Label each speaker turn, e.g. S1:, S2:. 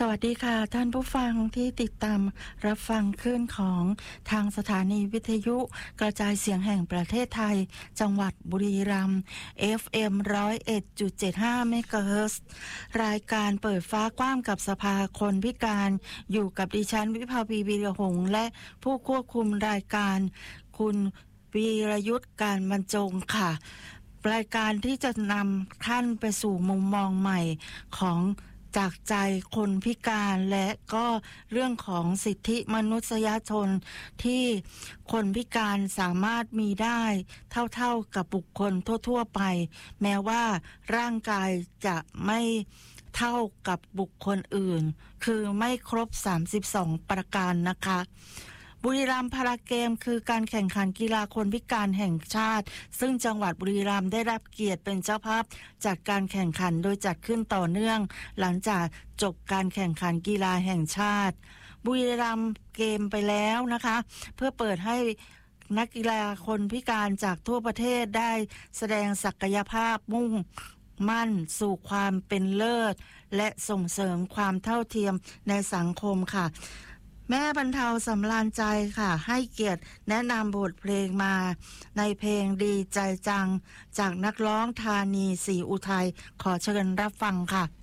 S1: วัสดีค่ะท่านผู้ฟังที่ติดตามรับฟังคลื่นของทางสถานีวิทยุกระจายเสียงแห่งประเทศไทยจังหวัดบุรีรัมย์ FM 101.75 เมกะเฮิรตซ์รายการเปิดฟ้ากว้างกับสภาคนพิการอยู่กับดิฉันวิภาวีวีรหงษ์และผู้ควบคุมรายการคุณวีรยุทธการบรรจงค่ะรายการที่จะนำท่านไปสู่มุมมองใหม่ของจากใจคนพิการและก็เรื่องของสิทธิมนุษยชนที่คนพิการสามารถมีได้เท่าๆกับบุคคลทั่วๆไปแม้ว่าร่างกายจะไม่เท่ากับบุคคลอื่นคือไม่ครบ32ประการนะคะบุรีรัมย์พาราเกมคือการแข่งขันกีฬาคนพิการแห่งชาติซึ่งจังหวัดบุรีรัมย์ได้รับเกียรติเป็นเจ้าภาพจัดการแข่งขันโดยจัดขึ้นต่อเนื่องหลังจากจบการแข่งขันกีฬาแห่งชาติบุรีรัมย์เกมไปแล้วนะคะเพื่อเปิดให้นักกีฬาคนพิการจากทั่วประเทศได้แสดงศักยภาพมุ่งมั่นสู่ความเป็นเลิศและส่งเสริมความเท่าเทียมในสังคมค่ะแม่บรรเทาสำราญใจค่ะให้เกียรติแนะนำบทเพลงมาในเพลงดีใจจังจากนักร้องธานีศรีอุทัยขอเชิญรับฟังค่ะ